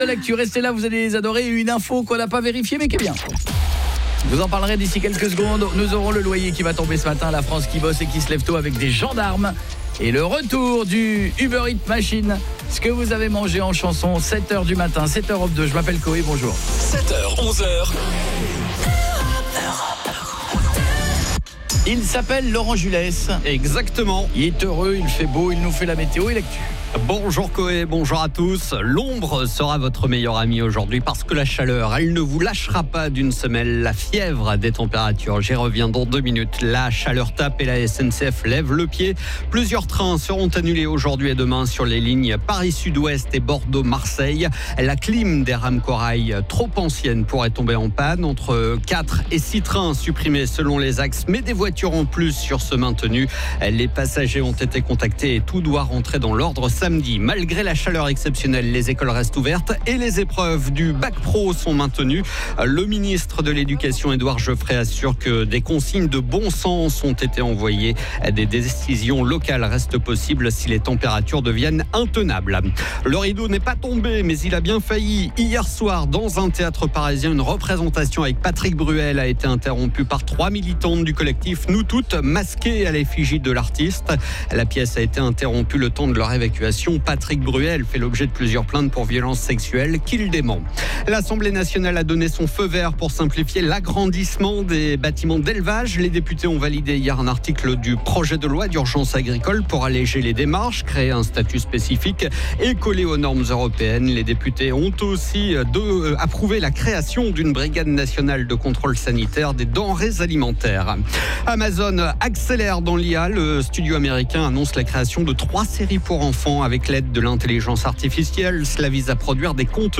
L'actu, restez là, vous allez les adorer. Une info qu'on n'a pas vérifiée mais qui est bien. Je vous en parlerai d'ici quelques secondes. Nous aurons le loyer qui va tomber ce matin, la France qui bosse et qui se lève tôt avec des gendarmes. Et le retour du Uber Eats Machine. Ce que vous avez mangé en chanson, 7h du matin, 7h Europe 2. Je m'appelle Koé, bonjour. 7h, 11h. Il s'appelle Laurent Julès. Exactement. Il est heureux, il fait beau, il nous fait la météo et l'actu. Bonjour Koé, bonjour à tous. L'ombre sera votre meilleur ami aujourd'hui parce que la chaleur, elle ne vous lâchera pas d'une semelle. La fièvre des températures, j'y reviens dans 2 minutes. La chaleur tape et la SNCF lève le pied. Plusieurs trains seront annulés aujourd'hui et demain sur les lignes Paris-Sud-Ouest et Bordeaux-Marseille. La clim des rames Corail, trop ancienne, pourrait tomber en panne. Entre 4 et 6 trains supprimés selon les axes, mais des voitures en plus sur ce maintenu. Les passagers ont été contactés et tout doit rentrer dans l'ordre samedi. Malgré la chaleur exceptionnelle, les écoles restent ouvertes et les épreuves du bac pro sont maintenues. Le ministre de l'Éducation, Édouard Geoffrey, assure que des consignes de bon sens ont été envoyées. Des décisions locales restent possibles si les températures deviennent intenables. Le rideau n'est pas tombé, mais il a bien failli. Hier soir, dans un théâtre parisien, une représentation avec Patrick Bruel a été interrompue par 3 militantes du collectif Nous Toutes, masquées à l'effigie de l'artiste. La pièce a été interrompue le temps de leur évacuation. Patrick Bruel fait l'objet de plusieurs plaintes pour violences sexuelles qu'il dément. L'Assemblée nationale a donné son feu vert pour simplifier l'agrandissement des bâtiments d'élevage. Les députés ont validé hier un article du projet de loi d'urgence agricole pour alléger les démarches, créer un statut spécifique et coller aux normes européennes. Les députés ont aussi approuvé la création d'une brigade nationale de contrôle sanitaire des denrées alimentaires. Amazon accélère dans l'IA. Le studio américain annonce la création de 3 séries pour enfants avec l'aide de l'intelligence artificielle. Cela vise à produire des contenus